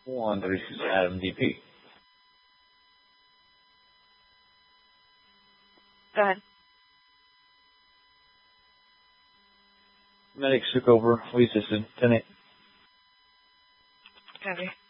136 Adam DP. Go ahead. Medics took over. We assisted. 10-8. Copy.